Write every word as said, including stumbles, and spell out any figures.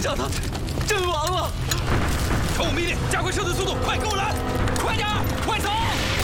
想他阵亡了。 传我命令，加快射击速度，快给我来！快点，快走！